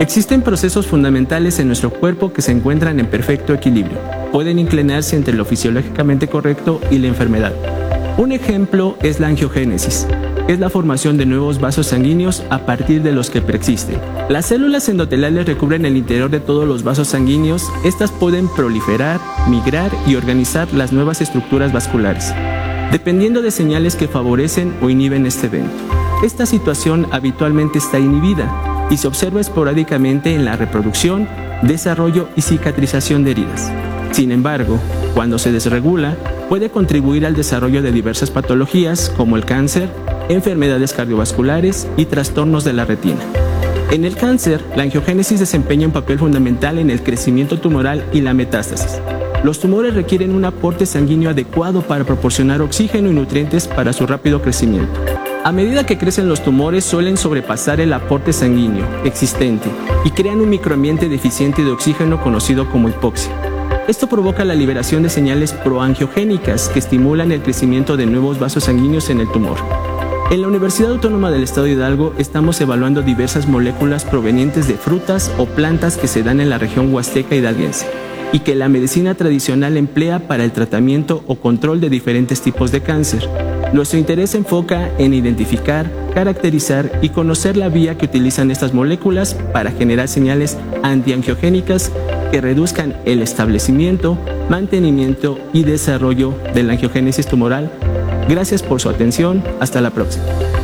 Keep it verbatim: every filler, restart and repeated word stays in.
Existen procesos fundamentales en nuestro cuerpo que se encuentran en perfecto equilibrio. Pueden inclinarse entre lo fisiológicamente correcto y la enfermedad. Un ejemplo es la angiogénesis. Es la formación de nuevos vasos sanguíneos a partir de los que preexisten. Las células endoteliales recubren el interior de todos los vasos sanguíneos. Estas pueden proliferar, migrar y organizar las nuevas estructuras vasculares, dependiendo de señales que favorecen o inhiben este evento. Esta situación habitualmente está inhibida y se observa esporádicamente en la reproducción, desarrollo y cicatrización de heridas. Sin embargo, cuando se desregula, puede contribuir al desarrollo de diversas patologías como el cáncer, enfermedades cardiovasculares y trastornos de la retina. En el cáncer, la angiogénesis desempeña un papel fundamental en el crecimiento tumoral y la metástasis. Los tumores requieren un aporte sanguíneo adecuado para proporcionar oxígeno y nutrientes para su rápido crecimiento. A medida que crecen los tumores, suelen sobrepasar el aporte sanguíneo existente y crean un microambiente deficiente de oxígeno conocido como hipoxia. Esto provoca la liberación de señales proangiogénicas que estimulan el crecimiento de nuevos vasos sanguíneos en el tumor. En la Universidad Autónoma del Estado de Hidalgo estamos evaluando diversas moléculas provenientes de frutas o plantas que se dan en la región huasteca hidalguense y que la medicina tradicional emplea para el tratamiento o control de diferentes tipos de cáncer. Nuestro interés se enfoca en identificar, caracterizar y conocer la vía que utilizan estas moléculas para generar señales antiangiogénicas que reduzcan el establecimiento, mantenimiento y desarrollo de la angiogénesis tumoral. Gracias por su atención. Hasta la próxima.